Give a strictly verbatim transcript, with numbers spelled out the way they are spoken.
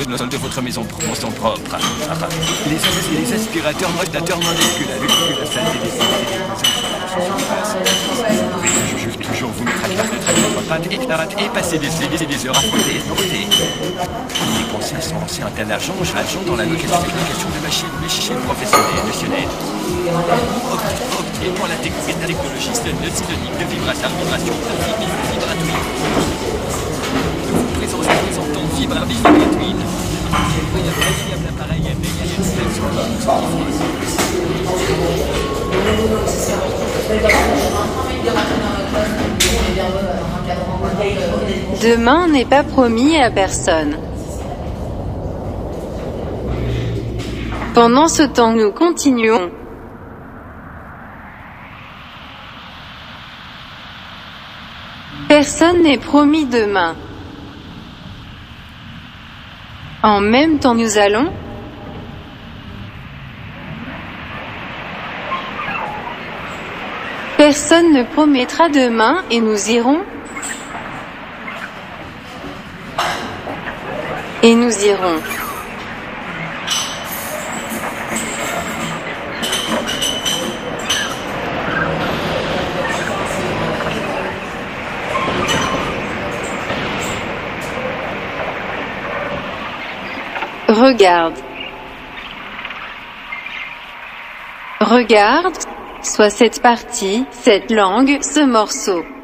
de le sol de votre maison pour mon son propre. Les, les aspirateurs rotateurs minuscules avec la saleté des je juge toujours vous mettre à la votre pâte et la rate et passer des, des, des heures à frotter et frotter. Les conseils sont lancés un tel agent, je l'agent dans la location de machines, mais chez le professionnel, monsieur Ned. Obtenez pour la technologie, c'est le synonyme de vibration, vibration, de vibratoire. De vous présenter, présentant Vibra Vibratoire. Incroyable appareil à Demain n'est pas promis à personne. Pendant ce temps, nous continuons. Personne n'est promis demain. En même temps, nous allons. Personne ne promettra demain et nous irons. Et nous irons. Regarde. Regarde, soit cette partie, cette langue, ce morceau.